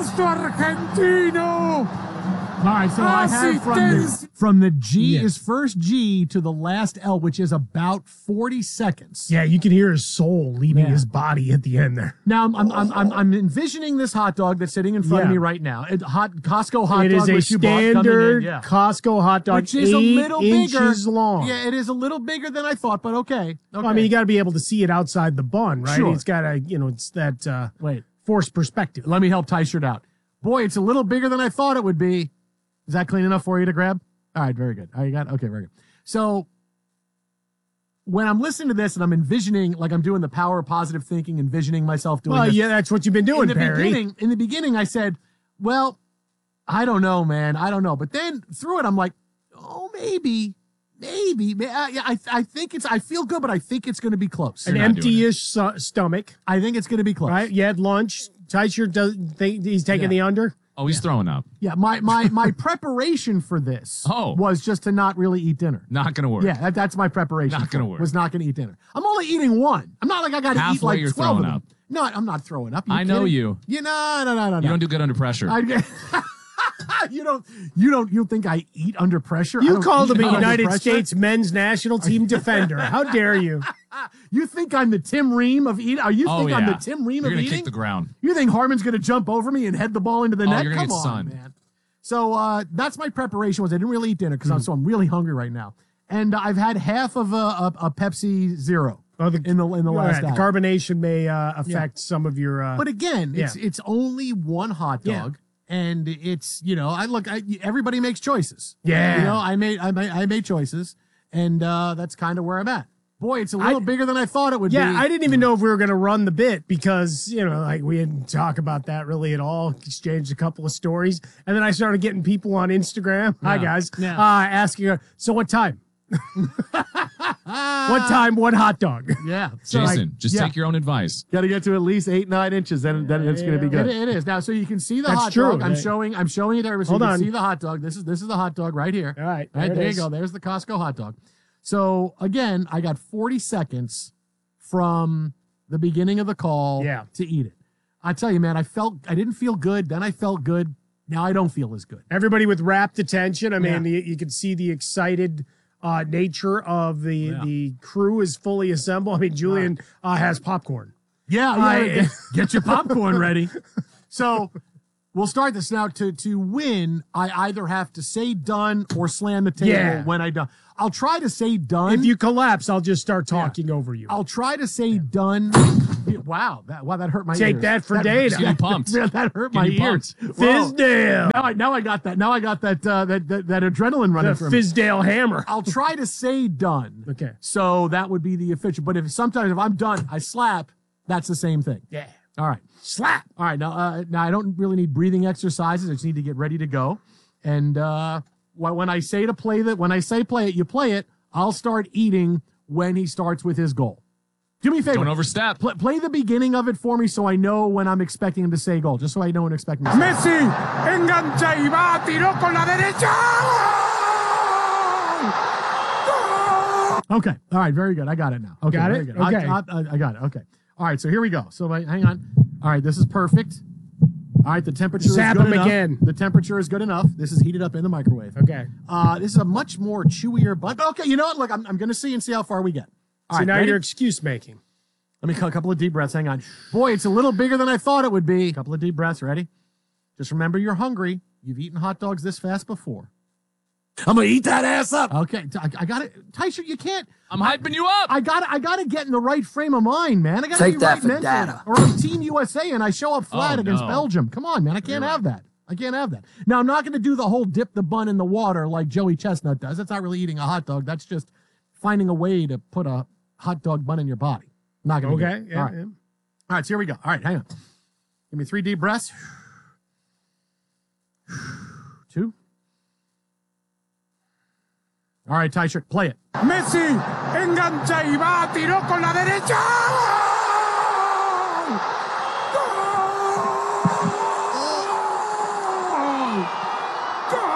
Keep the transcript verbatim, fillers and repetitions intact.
Gusto Argentino. All right, so I have from the, from the G Yeah. is first G to the last L, which is about forty seconds. Yeah, you can hear his soul leaving Yeah. his body at the end there. Now I'm I'm I'm, I'm, I'm envisioning this hot dog that's sitting in front of Yeah. me right now. It, hot Costco hot It dog is a which you bought coming standard in, yeah. Costco hot dog, Which is a eight little bigger. inches long. Yeah, it is a little bigger than I thought, but okay. okay. Well, I mean, you got to be able to see it outside the bun, right? Sure. It's got to, you know, it's that uh, Wait, forced perspective. let me help Tyshirt out. Boy, it's a little bigger than I thought it would be. Is that clean enough for you to grab? All right, very good. Oh, you got okay, very good. So when I'm listening to this and I'm envisioning, like I'm doing the power of positive thinking, envisioning myself doing Well, this. yeah, that's what you've been doing, in the Perry. beginning, in the beginning, I said, well, I don't know, man. I don't know. But then through it, I'm like, oh, maybe, maybe. I, yeah, I, I think it's, I feel good, but I think it's going to be close. An You're not doing empty-ish so- stomach, I think it's going to be close. right? You had lunch. Tyshirt does think he's taking Yeah. the under. Oh, he's throwing up. Yeah, my, my, my preparation for this Oh. was just to not really eat dinner. Not going to work. Yeah, that, that's my preparation. Not gonna for it, work. Was not going to eat dinner. I'm only eating one. I'm not like I got to eat Halfway like you're twelve of throwing them. up. No, I'm not throwing up. You I know kidding? you. You no, no, no, no, You no. don't do good under pressure. I get, you don't. You don't. You think I eat under pressure? I You don't called eat him a under United pressure. States men's national team defender. How dare you? You think I'm the Tim Ream of eating? Are you oh, think yeah. I'm the Tim Ream You're of gonna eating? kick the ground. You think Harmon's going to jump over me and head the ball into the Oh, net? you're gonna Come get on, sunned. man. So uh, that's my preparation. Was I didn't really eat dinner because Hmm. I'm so I'm really hungry right now, and I've had half of a, a, a Pepsi Zero Oh, the, in the in the all last right, the hour. carbonation may uh, affect some of your. Uh, But again, it's Yeah. it's only one hot Yeah. dog, and it's you know I look I, everybody makes choices. Yeah. you know I made I made I made choices, and uh, that's kind of where I'm at. Boy, it's a little I- bigger than I thought it would yeah, be. I didn't even know if we were going to run the bit because, you know, like we didn't talk about that really at all. Exchanged a couple of stories. And then I started getting people on Instagram. Hi, Yeah. guys. Yeah. Uh, asking, uh, so what time? What time? What hot dog? Yeah, Jason, just yeah. take your own advice. Got to get to at least eight nine inches, then then it's going to be good. It, it is now, so you can see the That's hot true. dog. I'm They- showing I'm showing it there, so Hold you can on. see the hot dog. This is this is the hot dog right here. All right, All right, there it there you is. go. There's the Costco hot dog. So again, I got forty seconds from the beginning of the call Yeah. to eat it. I tell you, man, I felt I didn't feel good. Then I felt good. Now I don't feel as good. Everybody with rapt attention. I mean, Yeah. you, you can see the excited uh, nature of the, Yeah. the crew is fully assembled. I mean, Julian uh, has popcorn. Yeah, yeah. I- get, get your popcorn ready. So we'll start this now. To to win, I either have to say done or slam the table Yeah. when I done. I'll try to say done. If you collapse, I'll just start talking over you. I'll try to say done. Wow, that wow that hurt my Take ears. that for data. Getting pumped. Yeah, that hurt my Getting ears. pumped. Whoa. Fizdale. Now I now I got that. Now I got that uh, that, that that adrenaline running The through me. Fizdale hammer. I'll try to say done. Okay. So that would be the official. But if sometimes if I'm done, I slap. That's the same thing. Yeah. All right. Slap. All right. Now, uh, now I don't really need breathing exercises. I just need to get ready to go. And uh, wh- when I say to play that, when I say play it, you play it. I'll start eating when he starts with his goal. Do me a favor. Don't overstep. Pl- play the beginning of it for me so I know when I'm expecting him to say goal. Just so I know when I'm expecting him to say Messi engancha y va, tiró con la derecha. Okay. All right. Very good. I got it now. Okay. Got it? very Good. I- Okay. I, I, I got it. Okay. All right. So here we go. So wait, hang on. All right. This is perfect. All right. The temperature Zap is good him enough. again. The temperature is good enough. This is heated up in the microwave. Okay. Uh, this is a much more chewier bun. Okay. You know what? Look, I'm, I'm going to see and see how far we get. All So right. now ready? you're excuse making. Let me cut a couple of deep breaths. Hang on. Boy, it's a little bigger than I thought it would be. A couple of deep breaths. Ready? Just remember you're hungry. You've eaten hot dogs this fast before. I'm gonna eat that ass up. Okay. I, I got it. Tyshirt, you can't. I'm hyping you up. I got I got to get in the right frame of mind, man. I got to Take be that right for mentally. data. Or I'm Team U S A and I show up flat Oh, against no. Belgium. Come on, man. I can't You're have that. I can't have that. Now, I'm not going to do the whole dip the bun in the water like Joey Chestnut does. That's not really eating a hot dog. That's just finding a way to put a hot dog bun in your body. I'm not going to Okay. do it. Yeah, All right. yeah. All right, so here we go. All right, hang on. Give me three deep breaths. Two. All right, Tyshirt, play it. Messi engancha y va, tiró con la derecha.